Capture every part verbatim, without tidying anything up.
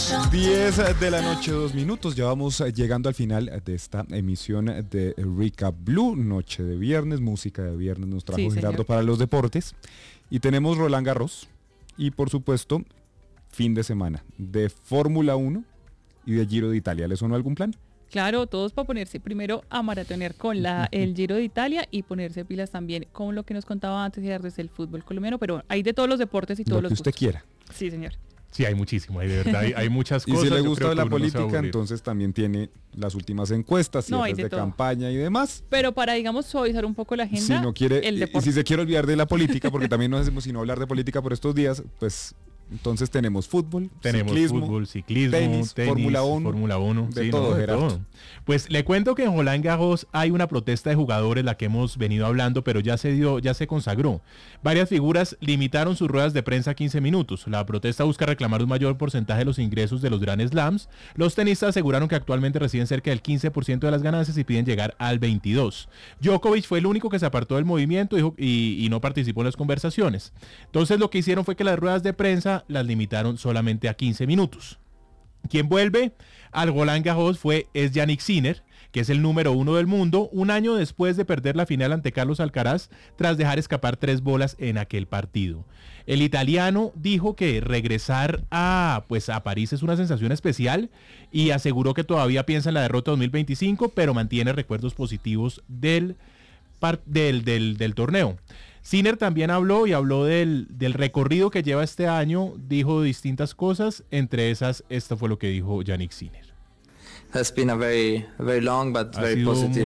diez de la noche, dos minutos. Ya vamos llegando al final de esta emisión de Recap Blue. Noche de viernes, música de viernes nos trajo Sí, Gerardo señor. para los deportes. Y tenemos Roland Garros. Y por supuesto, fin de semana de Fórmula uno y de Giro de Italia. ¿Les sonó algún plan? Claro, todos para ponerse primero a maratonear con la, el Giro de Italia y ponerse pilas también con lo que nos contaba antes Gerardo, es el fútbol colombiano, pero hay de todos los deportes y todos Lo los que usted gustos. quiera. Sí, señor. Sí, hay muchísimo, hay de verdad, hay, hay muchas Y cosas. si le yo gusta creo que la uno no se va a política, aburrir. entonces también tiene las últimas encuestas, No, hay cierres de de, todo. campaña y demás. Pero para, digamos, suavizar un poco la agenda, Si no quiere, el y- y deporte. si se quiere olvidar de la política, porque también no hacemos sino hablar de política por estos días, pues entonces tenemos fútbol, Tenemos ciclismo, fútbol, ciclismo, tenis, tenis, Fórmula uno, Fórmula uno, de sí, todo, no, de Gerardo. todo. Pues le cuento que en Roland Garros hay una protesta de jugadores, la que hemos venido hablando, pero ya se dio, ya se consagró. Varias figuras limitaron sus ruedas de prensa a quince minutos. La protesta busca reclamar un mayor porcentaje de los ingresos de los Grand Slams. Los tenistas aseguraron que actualmente reciben cerca del quince por ciento de las ganancias y piden llegar al veintidós por ciento. Djokovic fue el único que se apartó del movimiento dijo, y, y no participó en las conversaciones. Entonces lo que hicieron fue que las ruedas de prensa las limitaron solamente a quince minutos. Quien vuelve al Roland Garros fue es Jannik Sinner, que es el número uno del mundo, un año después de perder la final ante Carlos Alcaraz tras dejar escapar tres bolas en aquel partido. El italiano dijo que regresar a, pues, a París es una sensación especial y aseguró que todavía piensa en la derrota dos mil veinticinco, pero mantiene recuerdos positivos del, par- del, del, del torneo. Sinner también habló y habló del, del recorrido que lleva este año, dijo distintas cosas, entre esas, esto fue lo que dijo Jannik Sinner. Has been a very, very long but Ha very sido positive.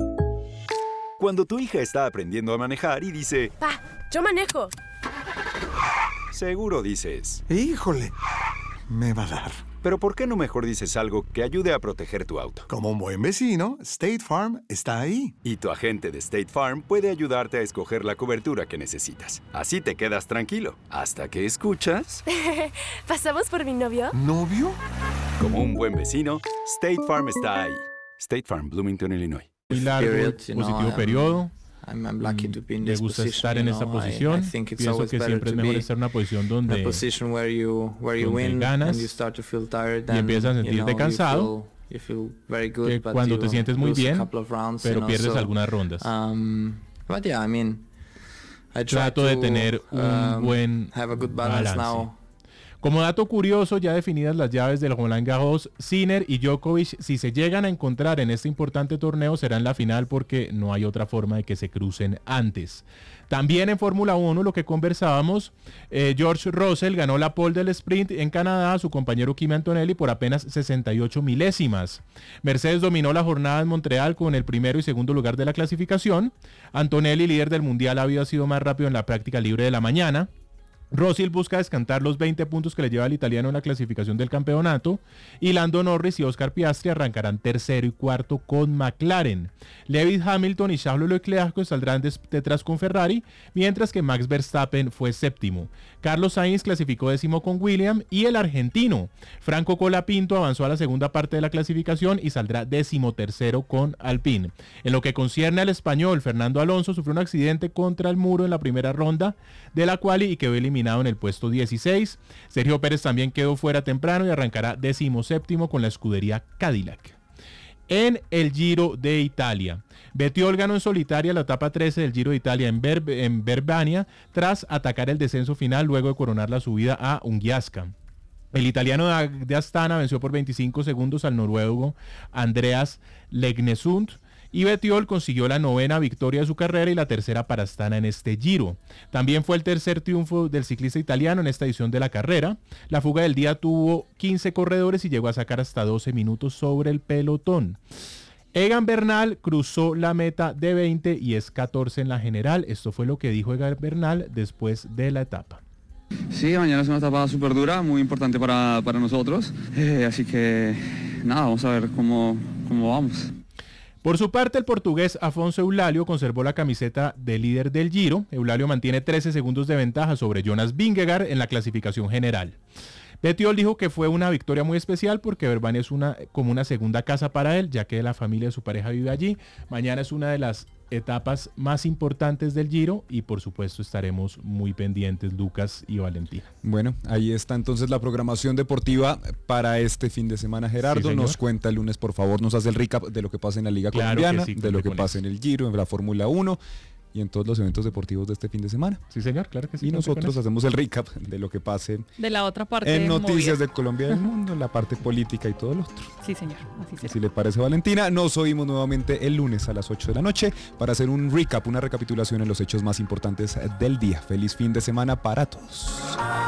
Cuando tu hija está aprendiendo a manejar y dice, Pa, yo manejo. seguro dices, Híjole, me va a dar. pero ¿por qué no mejor dices algo que ayude a proteger tu auto? Como un buen vecino, State Farm está ahí. Y tu agente de State Farm puede ayudarte a escoger la cobertura que necesitas. Así te quedas tranquilo, hasta que escuchas. ¿Pasamos por mi novio? ¿Novio? Como un buen vecino, State Farm está ahí. State Farm, Bloomington, Illinois. Muy largo, Period, you know, positivo I'm- periodo. I'm, I'm lucky to be in Le this gusta position, estar en you esta know. I- posición. I think it's Pienso always que better siempre es to mejor be estar en una posición in a donde position where you where you donde win ganas and you start to feel tired y and empiezas a you sentirte know, cansado, you feel, you feel very good, que but cuando you te sientes muy lose a bien, couple of rounds, you pero know, pierdes so, algunas rondas. Um, but yeah, I mean, I try Trato de to, tener un um, buen have a good balance, balance. now. Como dato curioso, ya definidas las llaves del Roland Garros, Sinner y Djokovic, si se llegan a encontrar en este importante torneo, serán la final porque no hay otra forma de que se crucen antes. También en Fórmula uno, lo que conversábamos, eh, George Russell ganó la pole del sprint en Canadá a su compañero Kimi Antonelli por apenas sesenta y ocho milésimas. Mercedes dominó la jornada en Montreal con el primero y segundo lugar de la clasificación. Antonelli, líder del mundial, había sido más rápido en la práctica libre de la mañana. Russell busca descantar los veinte puntos que le lleva al italiano en la clasificación del campeonato y Lando Norris y Oscar Piastri arrancarán tercero y cuarto con McLaren. Lewis Hamilton y Charles Leclerc saldrán detrás con Ferrari, mientras que Max Verstappen fue séptimo. Carlos Sainz clasificó décimo con Williams y el argentino Franco Colapinto avanzó a la segunda parte de la clasificación y saldrá décimo tercero con Alpine. En lo que concierne al español, Fernando Alonso sufrió un accidente contra el muro en la primera ronda de la quali y quedó eliminado en el puesto dieciséis. Sergio Pérez también quedó fuera temprano y arrancará décimo séptimo con la escudería Cadillac. En el Giro de Italia, Bettiol ganó en solitaria la etapa trece del Giro de Italia en, Ver- en Verbania tras atacar el descenso final luego de coronar la subida a Ungiasca. El italiano de de Astana venció por veinticinco segundos al noruego Andreas Legnesund y Bettiol consiguió la novena victoria de su carrera y la tercera para Astana en este Giro. También fue el tercer triunfo del ciclista italiano en esta edición de la carrera. La fuga del día tuvo quince corredores y llegó a sacar hasta doce minutos sobre el pelotón. Egan Bernal cruzó la meta de veinte y es catorce en la general. Esto fue lo que dijo Egan Bernal después de la etapa. Sí, mañana es una etapa súper dura, muy importante para, para nosotros, eh, así que nada, vamos a ver cómo, cómo vamos. Por su parte, el portugués Afonso Eulalio conservó la camiseta de líder del Giro. Eulalio mantiene trece segundos de ventaja sobre Jonas Vingegaard en la clasificación general. Bettiol dijo que fue una victoria muy especial porque Verbania es una, como una segunda casa para él, ya que la familia de su pareja vive allí. Mañana es una de las etapas más importantes del Giro y por supuesto estaremos muy pendientes Lucas y Valentina. Bueno, ahí está entonces la programación deportiva para este fin de semana. Gerardo Sí, nos cuenta el lunes, por favor, nos hace el recap de lo que pasa en la Liga Claro Colombiana, que sí, de lo que con pasa eso. en el Giro, en la Fórmula uno y en todos los eventos deportivos de este fin de semana. Sí, señor, claro que sí. Y cuente con nosotros eso. hacemos el recap de lo que pase De la otra parte en noticias movida. de Colombia y del mundo, la parte política y todo lo otro. Sí, señor, así Y será. si le parece, Valentina, nos oímos nuevamente el lunes a las ocho de la noche para hacer un recap, una recapitulación en los hechos más importantes del día. Feliz fin de semana para todos.